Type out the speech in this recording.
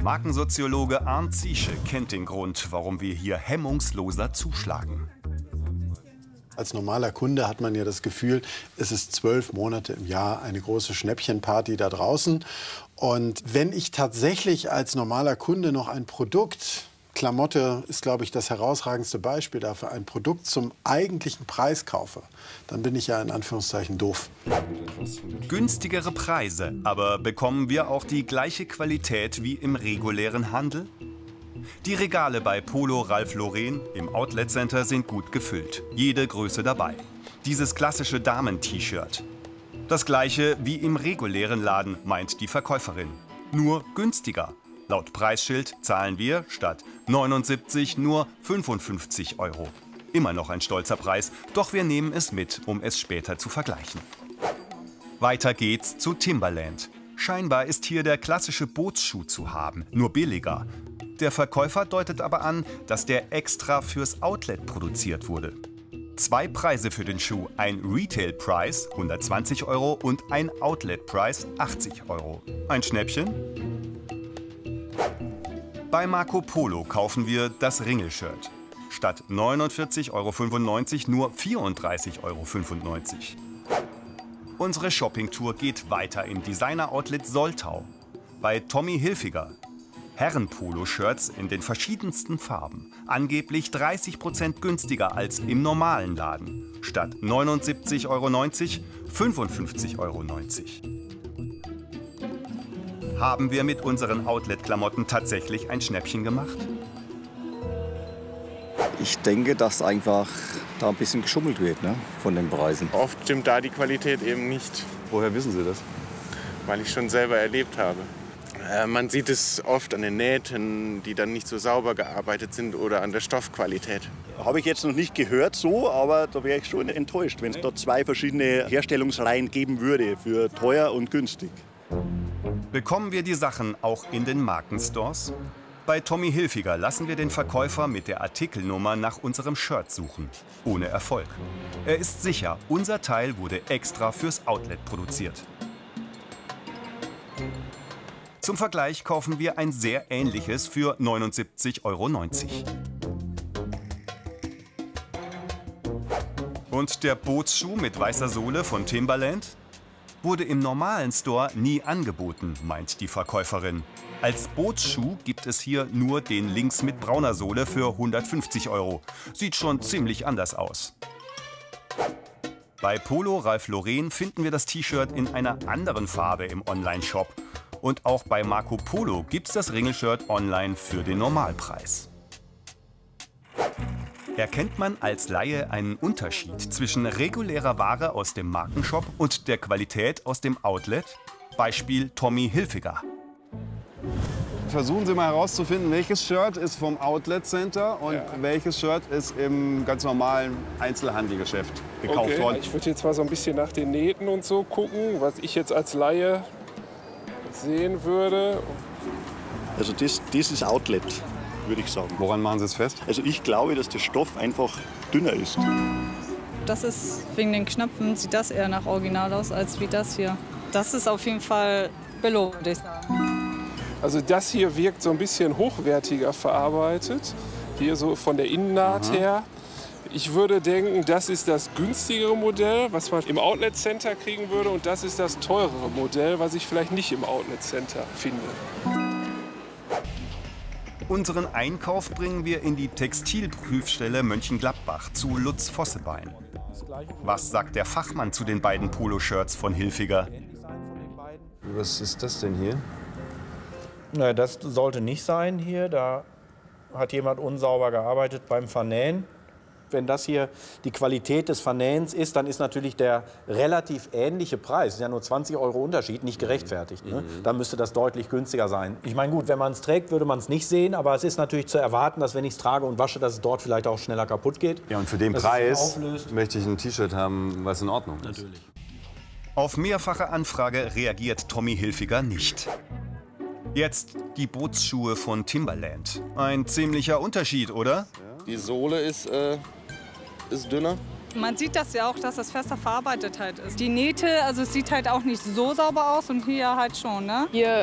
Markensoziologe Arndt Ziesche kennt den Grund, warum wir hier hemmungsloser zuschlagen. Als normaler Kunde hat man ja das Gefühl, es ist 12 Monate im Jahr eine große Schnäppchenparty da draußen. Und wenn ich tatsächlich als normaler Kunde noch ein Produkt, Klamotte ist, glaube ich, das herausragendste Beispiel dafür, ein Produkt zum eigentlichen Preis kaufe, dann bin ich ja in Anführungszeichen doof. Günstigere Preise, aber bekommen wir auch die gleiche Qualität wie im regulären Handel? Die Regale bei Polo Ralph Lauren im Outlet Center sind gut gefüllt. Jede Größe dabei. Dieses klassische Damen-T-Shirt. Das gleiche wie im regulären Laden, meint die Verkäuferin. Nur günstiger. Laut Preisschild zahlen wir statt 79 nur 55 €. Immer noch ein stolzer Preis, doch wir nehmen es mit, um es später zu vergleichen. Weiter geht's zu Timberland. Scheinbar ist hier der klassische Bootsschuh zu haben, nur billiger. Der Verkäufer deutet aber an, dass der extra fürs Outlet produziert wurde. 2 Preise für den Schuh, ein Retail-Preis 120 € und ein Outlet-Preis 80 €. Ein Schnäppchen? Bei Marco Polo kaufen wir das Ringelshirt. Statt 49,95 € nur 34,95 €. Unsere Shoppingtour geht weiter im Designer-Outlet Soltau. Bei Tommy Hilfiger. Herren-Polo-Shirts in den verschiedensten Farben. Angeblich 30% günstiger als im normalen Laden. Statt 79,90 € 55,90 €. Haben wir mit unseren Outlet-Klamotten tatsächlich ein Schnäppchen gemacht? Ich denke, dass einfach da ein bisschen geschummelt wird, ne, von den Preisen. Oft stimmt da die Qualität eben nicht. Woher wissen Sie das? Weil ich schon selber erlebt habe. Man sieht es oft an den Nähten, die dann nicht so sauber gearbeitet sind, oder an der Stoffqualität. Habe ich jetzt noch nicht gehört so, aber da wäre ich schon enttäuscht, wenn es dort 2 verschiedene Herstellungsreihen geben würde, für teuer und günstig. Bekommen wir die Sachen auch in den Markenstores? Bei Tommy Hilfiger lassen wir den Verkäufer mit der Artikelnummer nach unserem Shirt suchen. Ohne Erfolg. Er ist sicher, unser Teil wurde extra fürs Outlet produziert. Zum Vergleich kaufen wir ein sehr ähnliches für 79,90 €. Und der Bootsschuh mit weißer Sohle von Timberland? Wurde im normalen Store nie angeboten, meint die Verkäuferin. Als Bootsschuh gibt es hier nur den links mit brauner Sohle für 150 €. Sieht schon ziemlich anders aus. Bei Polo Ralph Lauren finden wir das T-Shirt in einer anderen Farbe im Online-Shop. Und auch bei Marco Polo gibt's das Ringelshirt online für den Normalpreis. Erkennt man als Laie einen Unterschied zwischen regulärer Ware aus dem Markenshop und der Qualität aus dem Outlet? Beispiel Tommy Hilfiger. Versuchen Sie mal herauszufinden, welches Shirt ist vom Outlet Center und welches Shirt ist im ganz normalen Einzelhandelgeschäft gekauft worden. Ich würde jetzt mal so ein bisschen nach den Nähten und so gucken, was ich jetzt als Laie sehen würde. Also das ist Outlet, würde ich sagen. Woran machen Sie es fest? Also ich glaube, dass der Stoff einfach dünner ist. Das ist wegen den Knöpfen, sieht das eher nach Original aus als wie das hier. Das ist auf jeden Fall Billo, würde ich sagen. Also das hier wirkt so ein bisschen hochwertiger verarbeitet, hier so von der Innennaht her. Ich würde denken, das ist das günstigere Modell, was man im Outlet Center kriegen würde, und das ist das teurere Modell, was ich vielleicht nicht im Outlet Center finde. Unseren Einkauf bringen wir in die Textilprüfstelle Mönchengladbach zu Lutz Vossebein. Was sagt der Fachmann zu den beiden Poloshirts von Hilfiger? Was ist das denn hier? Na, das sollte nicht sein hier. Da hat jemand unsauber gearbeitet beim Vernähen. Wenn das hier die Qualität des Vernähens ist, dann ist natürlich der relativ ähnliche Preis, ist ja nur 20 € Unterschied, nicht gerechtfertigt. Ne? Dann müsste das deutlich günstiger sein. Ich meine, gut, wenn man es trägt, würde man es nicht sehen, aber es ist natürlich zu erwarten, dass wenn ich es trage und wasche, dass es dort vielleicht auch schneller kaputt geht. Ja, und für den Preis möchte ich ein T-Shirt haben, was in Ordnung ist. Natürlich. Auf mehrfache Anfrage reagiert Tommy Hilfiger nicht. Jetzt die Bootsschuhe von Timberland. Ein ziemlicher Unterschied, oder? Die Sohle ist dünner. Man sieht das ja auch, dass das fester verarbeitet halt ist. Die Nähte, also es sieht halt auch nicht so sauber aus und hier halt schon, ne? Hier